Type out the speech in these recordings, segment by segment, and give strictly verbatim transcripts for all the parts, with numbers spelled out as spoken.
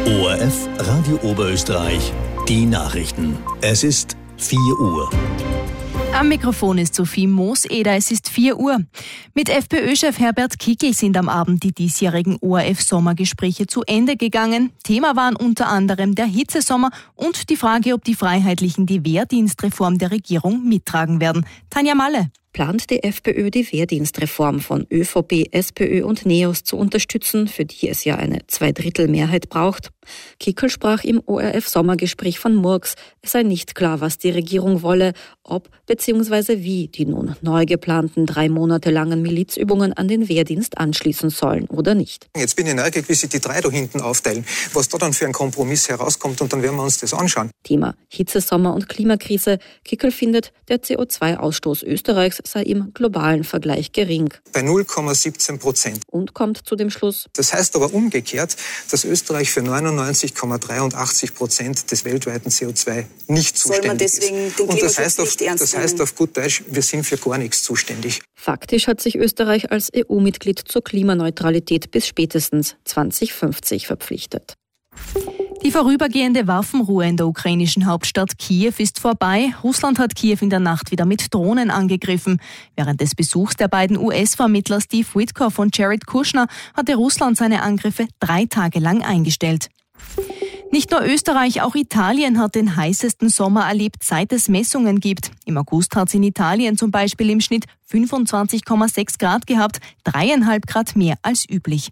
O R F Radio Oberösterreich, die Nachrichten. Es ist vier Uhr. Am Mikrofon ist Sophie Mooseder, es ist vier Uhr. Mit FPÖ-Chef Herbert Kickl sind am Abend die diesjährigen O R F-Sommergespräche zu Ende gegangen. Thema waren unter anderem der Hitzesommer und die Frage, ob die Freiheitlichen die Wehrdienstreform der Regierung mittragen werden. Tanja Malle. Plant die FPÖ, die Wehrdienstreform von ÖVP, SPÖ und NEOS zu unterstützen, für die es ja eine Zweidrittelmehrheit braucht. Kickl sprach im O R F-Sommergespräch von Murks. Es sei nicht klar, was die Regierung wolle, ob bzw. wie die nun neu geplanten drei Monate langen Milizübungen an den Wehrdienst anschließen sollen oder nicht. Jetzt bin ich neugierig, wie sich die drei da hinten aufteilen, was da dann für ein Kompromiss herauskommt, und dann werden wir uns das anschauen. Thema Hitzesommer und Klimakrise. Kickl findet, der C O zwei Ausstoß Österreichs sei im globalen Vergleich gering. Bei null Komma siebzehn Prozent. Und kommt zu dem Schluss. Das heißt aber umgekehrt, dass Österreich für neunundneunzig Komma dreiundachtzig Prozent des weltweiten C O zwei nicht Soll zuständig man deswegen ist. den Und das heißt, auf, nicht ernst das heißt auf gut Deutsch, wir sind für gar nichts zuständig. Faktisch hat sich Österreich als E U-Mitglied zur Klimaneutralität bis spätestens zwanzig fünfzig verpflichtet. Die vorübergehende Waffenruhe in der ukrainischen Hauptstadt Kiew ist vorbei. Russland hat Kiew in der Nacht wieder mit Drohnen angegriffen. Während des Besuchs der beiden U S-Vermittler Steve Witkoff und Jared Kushner hatte Russland seine Angriffe drei Tage lang eingestellt. Nicht nur Österreich, auch Italien hat den heißesten Sommer erlebt, seit es Messungen gibt. Im August hat es in Italien zum Beispiel im Schnitt fünfundzwanzig Komma sechs Grad gehabt, dreieinhalb Grad mehr als üblich.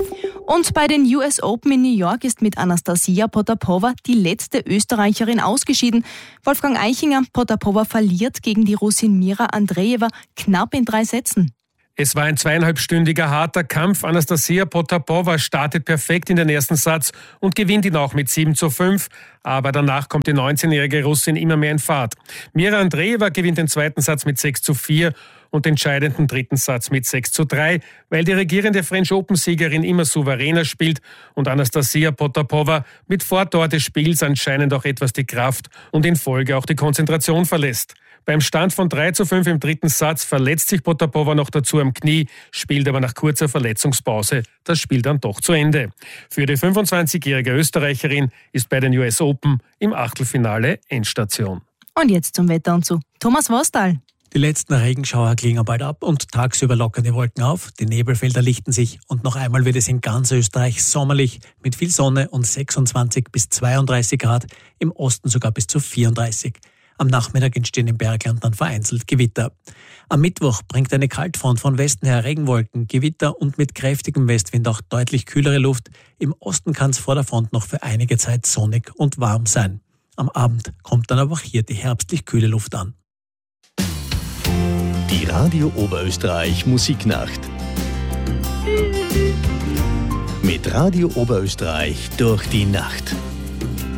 Und bei den U S Open in New York ist mit Anastasia Potapova die letzte Österreicherin ausgeschieden. Wolfgang Eichinger, Potapova verliert gegen die Russin Mira Andreeva knapp in drei Sätzen. Es war ein zweieinhalbstündiger harter Kampf. Anastasia Potapova startet perfekt in den ersten Satz und gewinnt ihn auch mit sieben zu fünf. Aber danach kommt die neunzehnjährige Russin immer mehr in Fahrt. Mira Andreeva gewinnt den zweiten Satz mit sechs zu vier und den entscheidenden dritten Satz mit sechs zu drei, weil die regierende French Open-Siegerin immer souveräner spielt und Anastasia Potapova mit Fortdauer des Spiels anscheinend auch etwas die Kraft und in Folge auch die Konzentration verlässt. Beim Stand von drei zu fünf im dritten Satz verletzt sich Potapova noch dazu am Knie, spielt aber nach kurzer Verletzungspause das Spiel dann doch zu Ende. Für die fünfundzwanzigjährige Österreicherin ist bei den U S Open im Achtelfinale Endstation. Und jetzt zum Wetter und zu Thomas Wostal. Die letzten Regenschauer klingen bald ab und tagsüber lockern die Wolken auf, die Nebelfelder lichten sich und noch einmal wird es in ganz Österreich sommerlich mit viel Sonne und sechsundzwanzig bis zweiunddreißig Grad, im Osten sogar bis zu vierunddreißig. Am Nachmittag entstehen im Bergland dann vereinzelt Gewitter. Am Mittwoch bringt eine Kaltfront von Westen her Regenwolken, Gewitter und mit kräftigem Westwind auch deutlich kühlere Luft. Im Osten kann es vor der Front noch für einige Zeit sonnig und warm sein. Am Abend kommt dann aber auch hier die herbstlich kühle Luft an. Die Radio Oberösterreich Musiknacht. Mit Radio Oberösterreich durch die Nacht.